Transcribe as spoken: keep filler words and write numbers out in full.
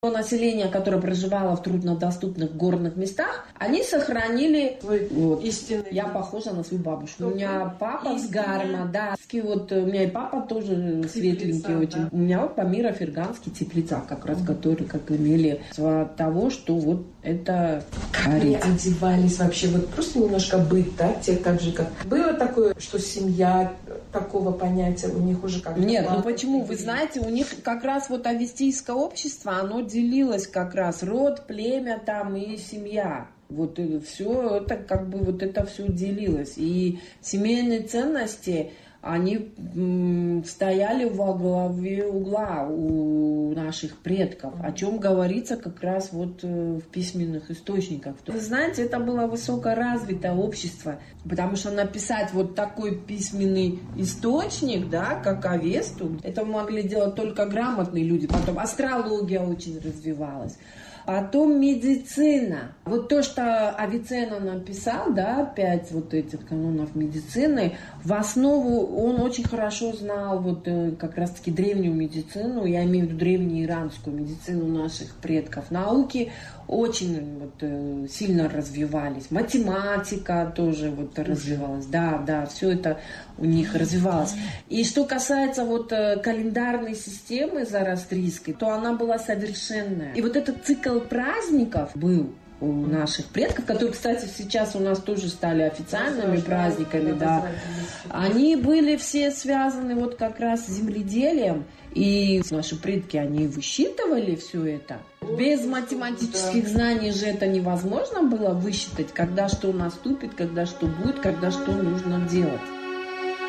Население, которое проживало в труднодоступных горных местах, они сохранили вот, истинный. Я похожа на свою бабушку. Что у меня папа с Гарма, да. Вот у меня и папа тоже светленький очень. Да. У меня вот Памир Аферганский теплица, как раз, которые как имели от того, что вот это они одевались вообще, вот просто немножко быт, да, те так же, как было такое, что семья, такого понятия у них уже как-то. Нет, ну почему? Вы знаете, у них как раз вот авестийское общество, оно делилось как раз род, племя там и семья. Вот все это как бы вот это все делилось. И семейные ценности, они м, стояли во главе угла у наших предков, о чем говорится как раз вот в письменных источниках. Вы знаете, это было высокоразвитое общество, потому что написать вот такой письменный источник, да, как Авесту, это могли делать только грамотные люди. Потом астрология очень развивалась. Потом медицина. Вот то, что Авиценна написал, да, пять вот этих канонов медицины, в основу он очень хорошо знал вот как раз-таки древнюю медицину, я имею в виду древнюю иранскую медицину наших предков. Науки очень вот, сильно развивались. Математика тоже вот развивалась. Да, да, все это у них развивалось. И что касается вот календарной системы зороастрийской, то она была совершенная. И вот этот цикл праздников был у наших предков, которые, кстати, сейчас у нас тоже стали официальными праздниками, да, они были все связаны вот как раз с земледелием, и наши предки, они высчитывали все это. Без математических знаний же это невозможно было высчитать, когда что наступит, когда что будет, когда что нужно делать.